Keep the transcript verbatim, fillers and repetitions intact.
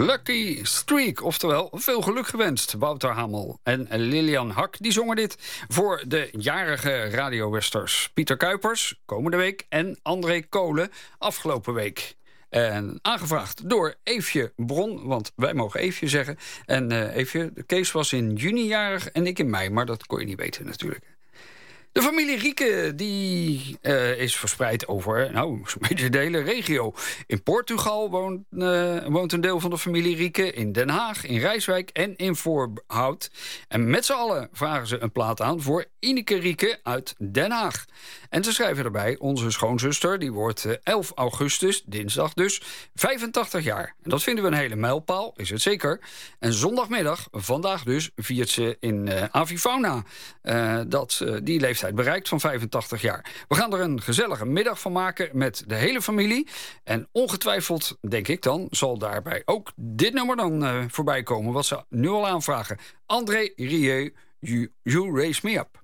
Lucky Streak, oftewel veel geluk gewenst. Wouter Hamel en Lilian Hak die zongen dit voor de jarige radiowesters. Pieter Kuipers, komende week, en André Kolen, afgelopen week. En aangevraagd door Eefje Bron, want wij mogen Eefje zeggen. En uh, Eefje, Kees was in juni jarig en ik in mei, maar dat kon je niet weten natuurlijk. De familie Rieke die, uh, is verspreid over nou, zo'n beetje de hele regio. In Portugal woont, uh, woont een deel van de familie Rieke. In Den Haag, in Rijswijk en in Voorhout. En met z'n allen vragen ze een plaat aan voor Ineke Rieke uit Den Haag. En ze schrijven erbij, onze schoonzuster, die wordt uh, elf augustus, dinsdag dus, vijfentachtig jaar. En dat vinden we een hele mijlpaal, is het zeker. En zondagmiddag, vandaag dus, viert ze in uh, Avifauna uh, dat uh, die leeftijd bereikt van vijfentachtig jaar. We gaan er een gezellige middag van maken met de hele familie. En ongetwijfeld, denk ik dan, zal daarbij ook dit nummer dan uh, voorbij komen, wat ze nu al aanvragen. André Rieu, you, you Raise Me Up.